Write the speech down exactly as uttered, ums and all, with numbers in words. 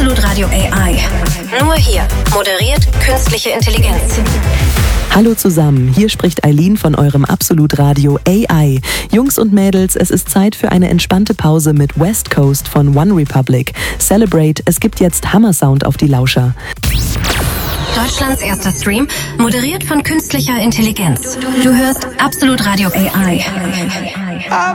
Absolut Radio A I. Nur hier moderiert künstliche Intelligenz. Hallo zusammen, hier spricht Eileen von eurem Absolut Radio A I. Jungs und Mädels, es ist Zeit für eine entspannte Pause mit West Coast von One Republic. Celebrate, es gibt jetzt Hammer-Sound auf die Lauscher. Deutschlands erster Stream, moderiert von künstlicher Intelligenz. Du hörst Absolut Radio A I.